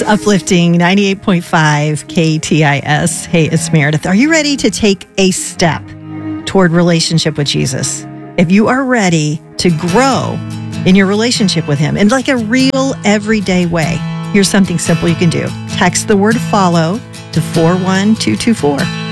Uplifting 98.5 KTIS. Hey, it's Meredith. Are you ready to take a step toward relationship with Jesus? If you are ready to grow in your relationship with him in like a real everyday way, here's something simple you can do. Text the word follow to 41224.